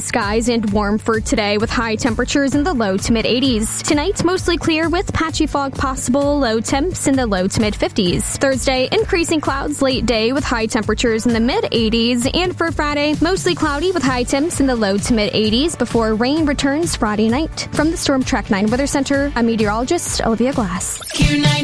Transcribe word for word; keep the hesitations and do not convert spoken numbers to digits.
skies and warm for today with high temperatures in the low to mid eighties. Tonight, mostly clear with patchy fog possible, low temps in the low to mid fifties. Thursday, increasing clouds late day with high temperatures in the mid eighties. And for Friday, mostly cloudy with high temps in the low to mid eighties before rain returns Friday night. From the Storm Track nine Weather Center, I'm meteorologist Olivia Glass.